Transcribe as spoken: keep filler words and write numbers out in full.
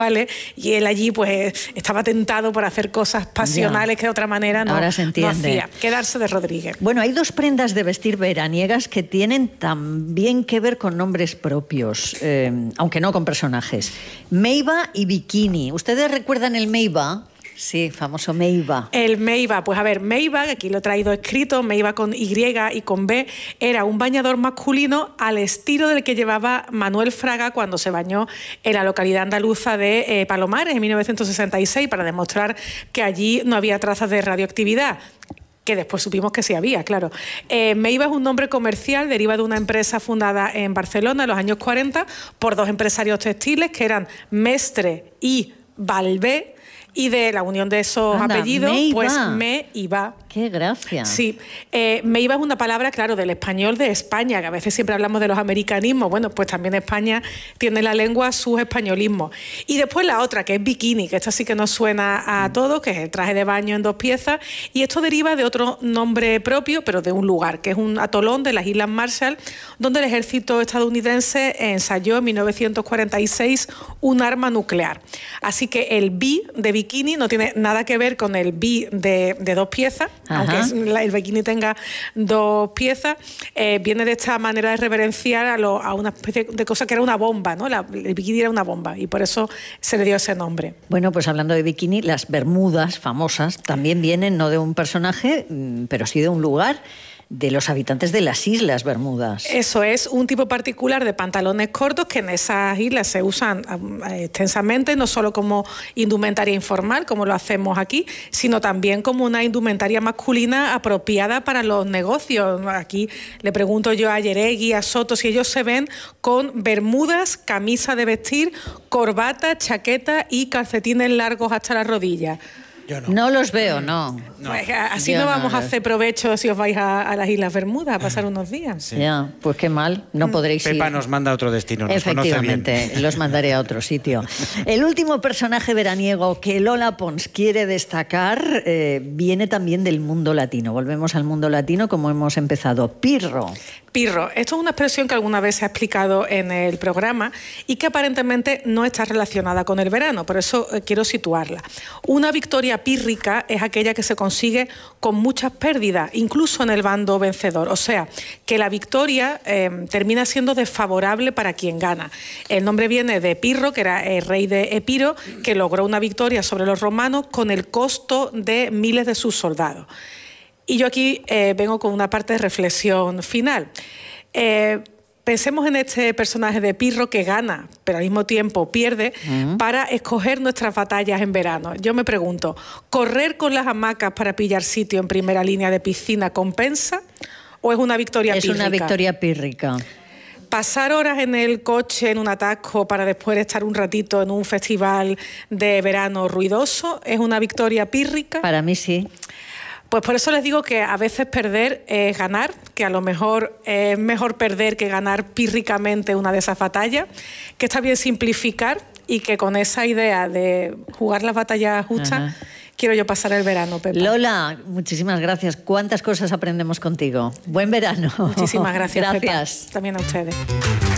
¿vale? Y él allí pues estaba tentado por hacer cosas pasionales ya. que de otra manera no, Ahora se entiende. no hacía. Quedarse de Rodríguez. Bueno, hay dos prendas de vestir veraniegas que tienen también que ver con nombres propios, eh, aunque no con personajes. Meiba y bikini. ¿Ustedes recuerdan el Meiba? Sí, famoso Meiba. El Meiba, pues a ver, Meiba, que aquí lo he traído escrito, Meiba con Y y con B, era un bañador masculino al estilo del que llevaba Manuel Fraga cuando se bañó en la localidad andaluza de eh, Palomares en mil novecientos sesenta y seis, para demostrar que allí no había trazas de radioactividad. Que después supimos que sí había, claro. Eh, Meiba es un nombre comercial, deriva de una empresa fundada en Barcelona en los años cuarenta por dos empresarios textiles que eran Mestre y Balbé, y de la unión de esos Anda, apellidos, Meiba. Pues Meiba. ¡Qué gracia! Sí. Eh, Meiba es una palabra, claro, del español de España, que a veces siempre hablamos de los americanismos. Bueno, pues también España tiene la lengua sus españolismos. Y después la otra, que es bikini, que esta sí que nos suena a todos, que es el traje de baño en dos piezas. Y esto deriva de otro nombre propio, pero de un lugar, que es un atolón de las Islas Marshall, donde el ejército estadounidense ensayó en mil novecientos cuarenta y seis un arma nuclear. Así que el bi de bikini no tiene nada que ver con el bi de, de dos piezas, Ajá. aunque es, la, el bikini tenga dos piezas, eh, viene de esta manera de reverenciar a, lo, a una especie de cosa que era una bomba, ¿no? La, el bikini era una bomba y por eso se le dio ese nombre. Bueno, pues hablando de bikini, las bermudas famosas también vienen no de un personaje, pero sí de un lugar, de los habitantes de las Islas Bermudas. Eso es, un tipo particular de pantalones cortos que en esas islas se usan extensamente, no solo como indumentaria informal, como lo hacemos aquí, sino también como una indumentaria masculina apropiada para los negocios. Aquí le pregunto yo a Yeregui, a Soto, si ellos se ven con bermudas, camisa de vestir, corbata, chaqueta y calcetines largos hasta la rodilla. Yo no. no los veo, no. no. Pues así Yo no vamos no a hacer provecho si os vais a, a las Islas Bermudas a pasar unos días. Sí. Ya, pues qué mal, no podréis Pepa ir. Pepa nos manda a otro destino, nos Efectivamente, conoce bien. Los mandaré a otro sitio. El último personaje veraniego que Lola Pons quiere destacar eh, viene también del mundo latino. Volvemos al mundo latino como hemos empezado. Pirro. Pirro, esto es una expresión que alguna vez se ha explicado en el programa y que aparentemente no está relacionada con el verano, por eso eh, quiero situarla. Una victoria pírrica es aquella que se consigue con muchas pérdidas, incluso en el bando vencedor, o sea, que la victoria eh, termina siendo desfavorable para quien gana. El nombre viene de Pirro, que era el rey de Epiro, que logró una victoria sobre los romanos con el costo de miles de sus soldados. Y yo aquí eh, vengo con una parte de reflexión final. Eh, pensemos en este personaje de Pirro que gana, pero al mismo tiempo pierde, uh-huh. para escoger nuestras batallas en verano. Yo me pregunto, ¿correr con las hamacas para pillar sitio en primera línea de piscina compensa o es una victoria es pírrica? Es una victoria pírrica. ¿Pasar horas en el coche, en un atasco, para después estar un ratito en un festival de verano ruidoso, es una victoria pírrica? Para mí sí. Pues por eso les digo que a veces perder es ganar, que a lo mejor es mejor perder que ganar pírricamente una de esas batallas, que está bien simplificar y que con esa idea de jugar las batallas justas, Ajá. quiero yo pasar el verano, Pepa. Lola, muchísimas gracias. ¿Cuántas cosas aprendemos contigo? Buen verano. Muchísimas gracias, Gracias. Pepa. También a ustedes.